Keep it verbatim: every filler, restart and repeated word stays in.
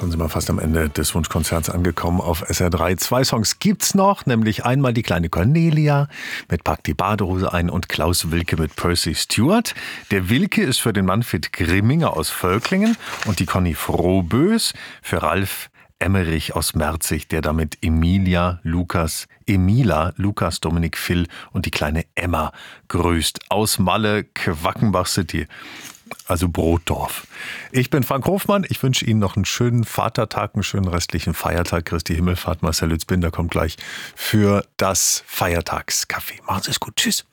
Schon sind wir fast am Ende des Wunschkonzerts angekommen auf S R drei. Zwei Songs gibt's noch, nämlich einmal die kleine Cornelia mit Pack die Badehose ein und Klaus Wilke mit Percy Stewart. Der Wilke ist für den Manfred Grimminger aus Völklingen und die Conny Frohbös für Ralf Emmerich aus Merzig, der damit Emilia, Lukas, Emila, Lukas, Dominik, Phil und die kleine Emma grüßt. Aus Malle, Quackenbach City. Also Brotdorf. Ich bin Frank Hofmann. Ich wünsche Ihnen noch einen schönen Vatertag, einen schönen restlichen Feiertag. Christi Himmelfahrt. Marcel Lützbinder kommt gleich für das Feiertagscafé. Machen Sie es gut. Tschüss.